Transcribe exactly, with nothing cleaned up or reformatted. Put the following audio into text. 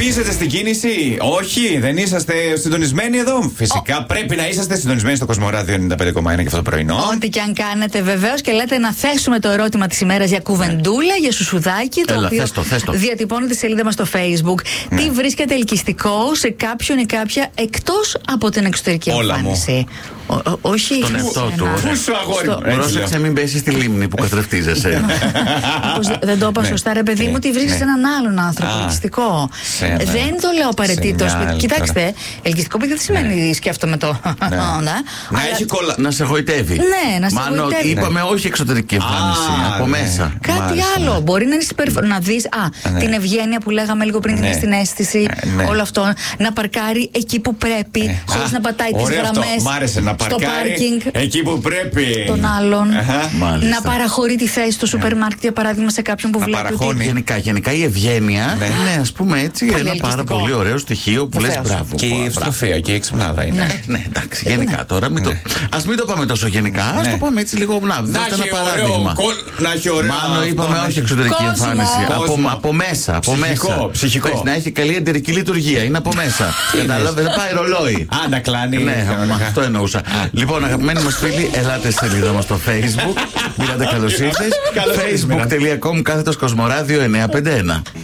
Πείσετε στην κίνηση. Όχι, δεν είσαστε συντονισμένοι εδώ. Φυσικά oh. πρέπει να είσαστε συντονισμένοι στο Κοσμοράδιο ενενήντα πέντε κόμμα ένα και αυτό το πρωινό. Ό,τι και αν κάνετε βεβαίως και λέτε να θέσουμε το ερώτημα της ημέρας για κουβεντούλα, για σουσουδάκι. Το Έλα, οποίο θες το, θες το. διατυπώνει τη σελίδα μας στο Facebook. Ναι. Τι βρίσκεται ελκυστικό σε κάποιον ή κάποια εκτός από την εξωτερική εμφάνιση. Ο, ο, όχι στον εαυτό του. Πού σου αγόρι μου. Πρόσεξε, μην πέσει στη λίμνη που καθρεφτίζεσαι. Δεν το είπα σωστά, ρε παιδί μου, ότι βρίσκεις έναν άλλον άνθρωπο ελκυστικό. Δεν το λέω απαραίτητος. Κοιτάξτε, ελκυστικό παιδί δεν σημαίνει σκέφτομαι το. Να έχει κολλά. Να σε γοητεύει. Ναι, να σε γοητεύει. Είπαμε όχι εξωτερική εμφάνιση. Από μέσα. Κάτι άλλο. Μπορεί να είναι υπερφο... να δεις α, την ευγένεια που λέγαμε λίγο πριν, την συναίσθηση, όλο αυτό. Να παρκάρει εκεί που πρέπει, χωρίς να πατάει τις γραμμές. Να παρκάρει εκεί που πρέπει. Τον άλλον. Να παραχωρεί τη θέση στο σούπερ μάρκετ, για παράδειγμα, σε κάποιον που να βλέπει. Παραχώνει. Γενικά, γενικά η ευγένεια ναι. είναι, ας πούμε έτσι, πολύ ένα ελκυστικό. Πάρα πολύ ωραίο στοιχείο που λες μπράβο. Και η ευστροφία και η εξυπνάδα είναι. Ναι, ναι, εντάξει, γενικά τώρα. Μην ναι. το... Ας μην το πάμε τόσο γενικά. Ας ναι. το πάμε έτσι λίγο. Να, να έχει ένα παράδειγμα. Κολ... Να έχει ωραίο. Μάλλον είπαμε όχι εξωτερική εμφάνιση. Από, από μέσα. Από ψυχικό, μέσα. Ψυχικό. Να έχει καλή εταιρική λειτουργία. Είναι από μέσα. Κατάλαβε, δεν πάει ρολόι. Α, να κλάνει. Ναι, αυτό εννοούσα. Λοιπόν, αγαπημένοι μας φίλοι, ελάτε στη σελίδα μας στο Facebook. Μίλατε, καλώς ήρθες. facebook.com κάθετος Κοσμοράδιο εννιακόσια πενήντα ένα.